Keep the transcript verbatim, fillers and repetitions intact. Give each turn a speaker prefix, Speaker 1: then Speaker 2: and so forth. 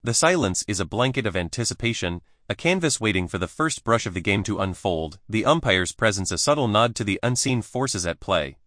Speaker 1: The silence is a blanket of anticipation, a canvas waiting for the first brush of the game to unfold, the umpire's presence a subtle nod to the unseen forces at play.